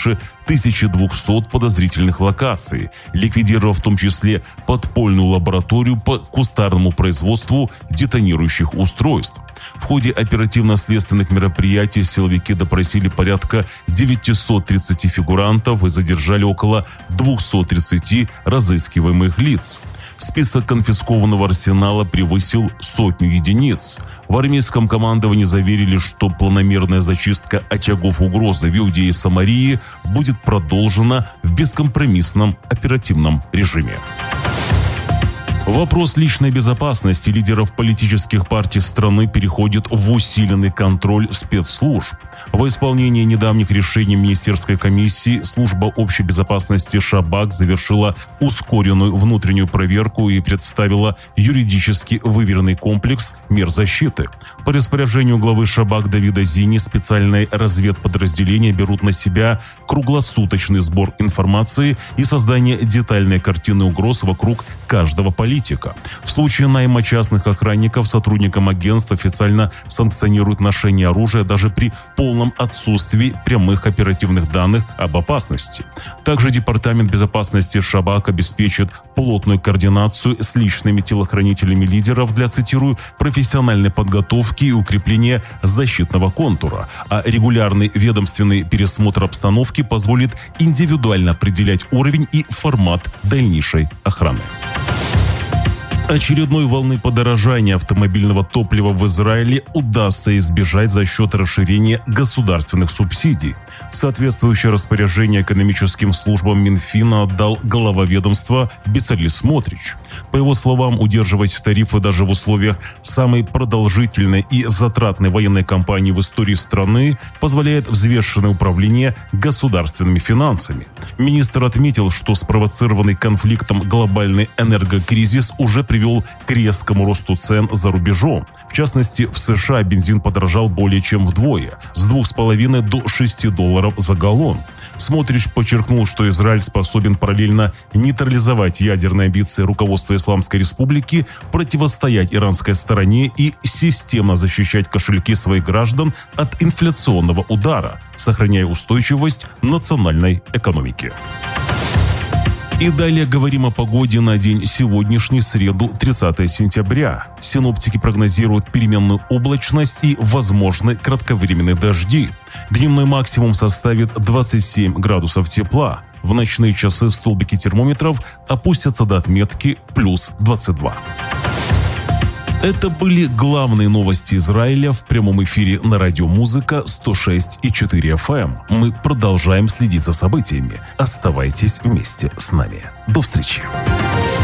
свыше 1200 подозрительных локаций, ликвидировав в том числе подпольную лабораторию по кустарному производству детонирующих устройств. В ходе оперативно-следственных мероприятий силовики допросили порядка 930 фигурантов и задержали около 230 разыскиваемых лиц. Список конфискованного арсенала превысил 100 единиц. В армейском командовании заверили, что планомерная зачистка очагов угрозы в Иудее и Самарии будет продолжена в бескомпромиссном оперативном режиме. Вопрос личной безопасности лидеров политических партий страны переходит в усиленный контроль спецслужб. Во исполнение недавних решений Министерской комиссии служба общей безопасности Шабак завершила ускоренную внутреннюю проверку и представила юридически выверенный комплекс мер защиты. По распоряжению главы Шабак Давида Зини специальные разведподразделения берут на себя круглосуточный сбор информации и создание детальной картины угроз вокруг каждого политика. В случае найма частных охранников сотрудникам агентства официально санкционируют ношение оружия даже при полном отсутствии прямых оперативных данных об опасности. Также Департамент безопасности Шабак обеспечит плотную координацию с личными телохранителями лидеров для, цитирую, профессиональной подготовки и укрепления защитного контура, а регулярный ведомственный пересмотр обстановки позволит индивидуально определять уровень и формат дальнейшей охраны. Очередной волны подорожания автомобильного топлива в Израиле удастся избежать за счет расширения государственных субсидий. Соответствующее распоряжение экономическим службам Минфина отдал глава ведомства Бецалель Смотрич. По его словам, удерживать тарифы даже в условиях самой продолжительной и затратной военной кампании в истории страны позволяет взвешенное управление государственными финансами. Министр отметил, что спровоцированный конфликтом глобальный энергокризис уже привел к резкому росту цен за рубежом. В частности, в США бензин подорожал более чем вдвое, с $2,5 до $6 за галлон. Смотрич подчеркнул, что Израиль способен параллельно нейтрализовать ядерные амбиции руководства Исламской Республики, противостоять иранской стороне и системно защищать кошельки своих граждан от инфляционного удара, сохраняя устойчивость национальной экономики. И далее говорим о погоде на день сегодняшний, среду, 30 сентября. Синоптики прогнозируют переменную облачность и возможны кратковременные дожди. Дневной максимум составит 27 градусов тепла. В ночные часы столбики термометров опустятся до отметки плюс 22. Это были главные новости Израиля в прямом эфире на радио «Музыка» 106,4 FM. Мы продолжаем следить за событиями. Оставайтесь вместе с нами. До встречи.